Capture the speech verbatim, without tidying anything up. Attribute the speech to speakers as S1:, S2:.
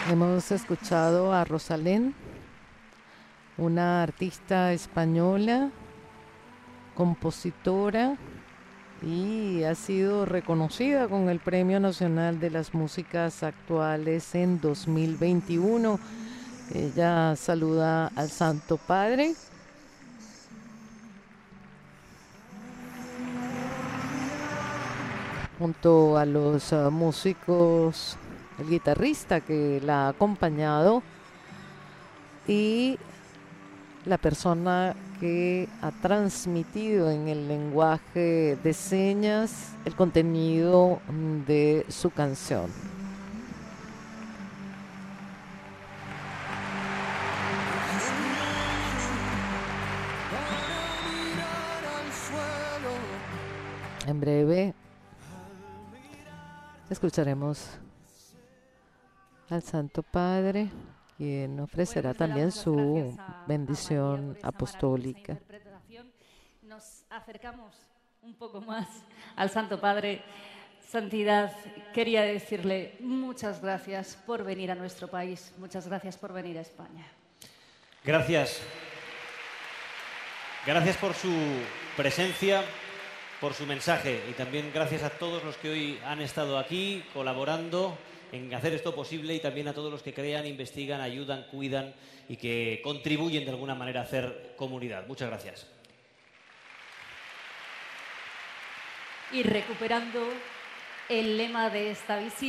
S1: Hemos escuchado a Rosalén, una artista española, compositora, y ha sido reconocida con el Premio Nacional de las Músicas Actuales en dos mil veintiuno. Ella saluda al Santo Padre. Junto a los uh, músicos, el guitarrista que la ha acompañado y la persona que ha transmitido en el lenguaje de señas el contenido de su canción. En breve escucharemos al Santo Padre, quien ofrecerá bueno, pues también su a, bendición a apostólica.
S2: Nos acercamos un poco más al Santo Padre. Santidad, quería decirle muchas gracias por venir a nuestro país, muchas gracias por venir a España.
S3: Gracias. Gracias por su presencia, por su mensaje y también gracias a todos los que hoy han estado aquí colaborando en hacer esto posible y también a todos los que crean, investigan, ayudan, cuidan y que contribuyen de alguna manera a hacer comunidad. Muchas gracias.
S2: Y recuperando el lema de esta visita.